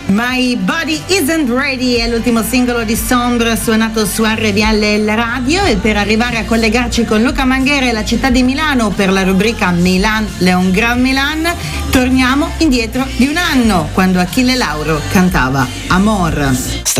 My Body Isn't Ready è l'ultimo singolo di Sombre suonato su RVL Radio, e per arrivare a collegarci con Luca Manghera e la città di Milano per la rubrica Milan, Leon Gran Milan, torniamo indietro di un anno, quando Achille Lauro cantava Amor.